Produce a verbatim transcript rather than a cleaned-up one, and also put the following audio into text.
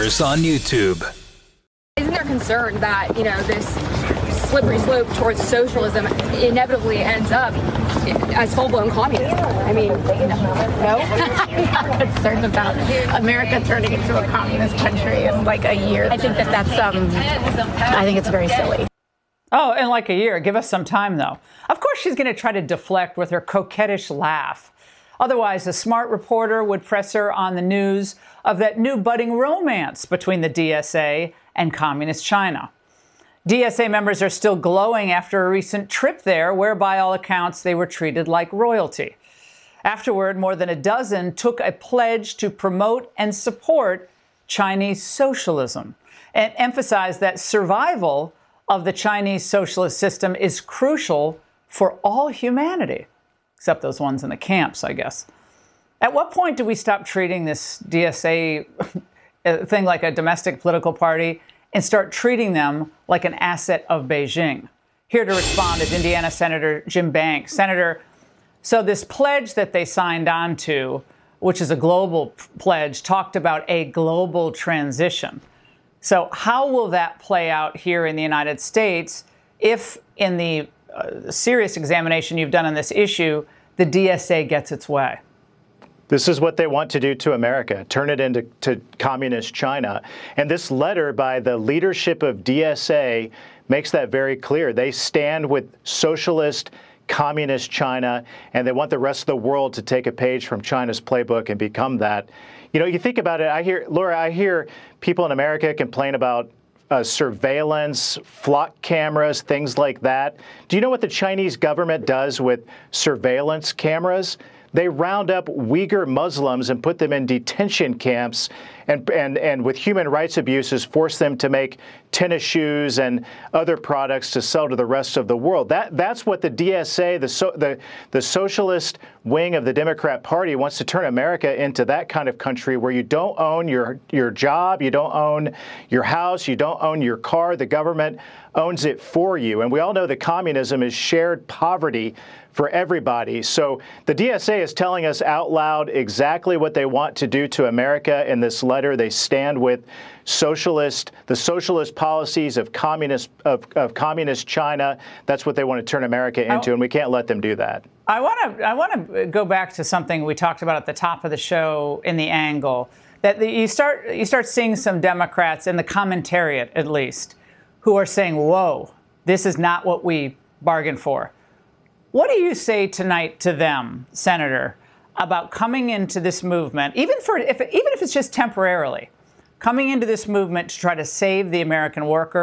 us on YouTube. Isn't there concern that, you know, this slippery slope towards socialism inevitably ends up as full-blown communism? I mean, no? I'm not concerned about America turning into a communist country in like a year. I think that that's, um, I think it's very silly. Oh, in like a year. Give us some time, though. Of course, she's going to try to deflect with her coquettish laugh. Otherwise, a smart reporter would press her on the news of that new budding romance between the D S A and Communist China. D S A members are still glowing after a recent trip there, where by all accounts they were treated like royalty. Afterward, more than a dozen took a pledge to promote and support Chinese socialism and emphasized that survival of the Chinese socialist system is crucial for all humanity, except those ones in the camps, I guess. At what point do we stop treating this D S A thing like a domestic political party and start treating them like an asset of Beijing? Here to respond is Indiana Senator Jim Banks. Senator, so this pledge that they signed on to, which is a global pledge, talked about a global transition. So how will that play out here in the United States if, in the uh, serious examination you've done on this issue, the D S A gets its way? This is what they want to do to America, turn it into to communist China. And this letter by the leadership of D S A makes that very clear. They stand with socialist, communist China, and they want the rest of the world to take a page from China's playbook and become that. You know, you think about it, I hear, Laura, I hear people in America complain about uh, surveillance, flock cameras, things like that. Do you know what the Chinese government does with surveillance cameras? They round up Uyghur Muslims and put them in detention camps and, and, and with human rights abuses, force them to make tennis shoes and other products to sell to the rest of the world. That, that's what the D S A, the, so, the, the socialist wing of the Democrat Party, wants to turn America into that kind of country where you don't own your, your job, you don't own your house, you don't own your car. The government owns it for you. And we all know that communism is shared poverty for everybody. So the D S A is telling us out loud exactly what they want to do to America in this letter. They stand with socialist, the socialist policies of communist of, of communist China. That's what they want to turn America into, and we can't let them do that. I want to I want to go back to something we talked about at the top of the show in the angle that the, you start you start seeing some Democrats in the commentariat, at least, who are saying, "Whoa, this is not what we bargained for." What do you say tonight to them, Senator, about coming into this movement, even for if even if it's just temporarily, coming into this movement to try to save the American worker?